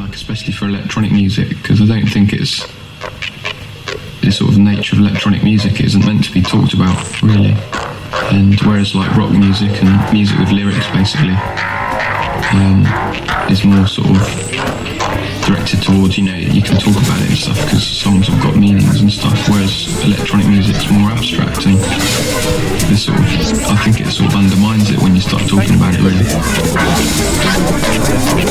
like especially for electronic music, because I don't think it's the sort of nature of electronic music. It isn't meant to be talked about really, and whereas like rock music and music with lyrics basically is more sort of directed towards, you know, you can talk about it and stuff because songs have got meanings and stuff, whereas electronic music's more abstract, and this sort of, I think it sort of undermines it when you start talking about it really.